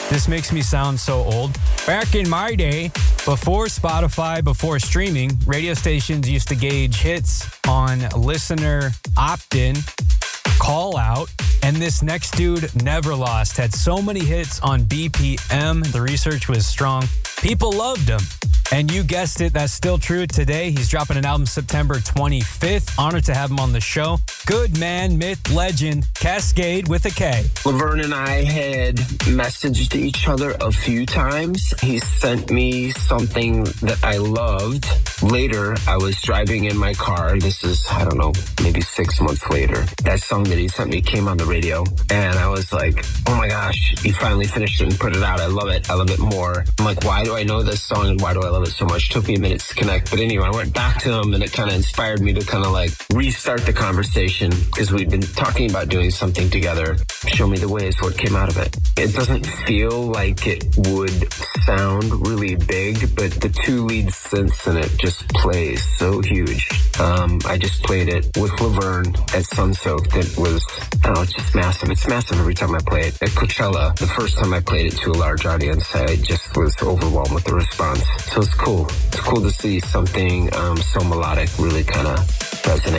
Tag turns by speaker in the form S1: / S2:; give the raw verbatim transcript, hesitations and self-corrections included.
S1: This makes me sound so old. Back in my day, before Spotify, before streaming, radio stations used to gauge hits on listener opt-in, call out, and this next dude, Neverlost, had so many hits on B P M. The research was strong. People loved him. And you guessed it, that's still true today. He's dropping an album September twenty-fifth. Honored to have him on the show. Good man, myth, legend, Kaskade with a K.
S2: Laverne and I had messaged each other a few times. He sent me something that I loved. Later, I was driving in my car. This is, I don't know, maybe six months later. That song that he sent me came on the radio. And I was like, oh my gosh, he finally finished it and put it out. I love it. I love it more. I'm like, why do I know this song and why do I love it so much? It took me a minute to connect. But anyway, I went back to him and it kind of inspired me to kind of like restart the conversation because we'd been talking about doing something together. Show Me the Way is what came out of it. It doesn't feel like it would sound really big, but the two lead synths in it just plays so huge. Um, I just played it with Laverne at Sunsoaked. It was, I don't know, it's just massive. It's massive every time I play it. At Coachella, the first time I played it to a large audience, I just was overwhelmed with the response. So it's cool. It's cool to see something um, so melodic really kind of resonate.